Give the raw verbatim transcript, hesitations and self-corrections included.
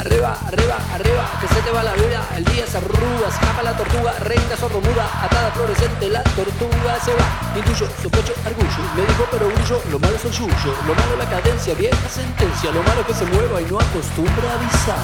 Arriba, arriba, arriba, que se te va la vida. El día se arruga, escapa la tortuga, reina sordomuda, atada fluorescente, la tortuga se va. Intuyo, sospecho, argullo, me dijo pero brillo, lo malo es el yuyo, lo malo la cadencia, vieja sentencia, lo malo que se mueva y no acostumbra a avisar.